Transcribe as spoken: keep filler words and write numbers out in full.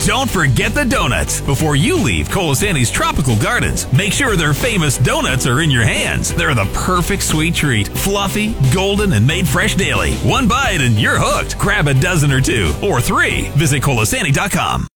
don't forget the donuts. Before you leave Colasanti's Tropical Gardens, make sure their famous donuts are in your hands. They're the perfect sweet treat. Fluffy, golden, and made fresh daily. One bite and you're hooked. Grab a dozen or two, or three. Visit Colasanti dot com.